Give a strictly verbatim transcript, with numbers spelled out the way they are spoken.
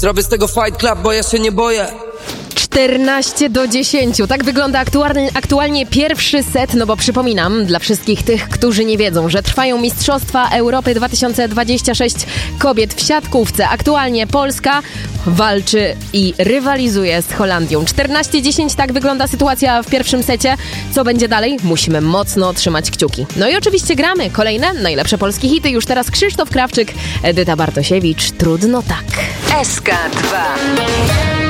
Zrobię z tego fight club, bo ja się nie boję. czternaście do dziesięciu. Tak wygląda aktualnie, aktualnie pierwszy set, no bo przypominam dla wszystkich tych, którzy nie wiedzą, że trwają Mistrzostwa Europy dwa tysiące dwadzieścia sześć kobiet w siatkówce. Aktualnie Polska walczy i rywalizuje z Holandią. czternaście dziesięć, tak wygląda sytuacja w pierwszym secie. Co będzie dalej? Musimy mocno trzymać kciuki. No i oczywiście gramy kolejne najlepsze polskie hity. Już teraz Krzysztof Krawczyk, Edyta Bartosiewicz. Trudno tak. S K dwa.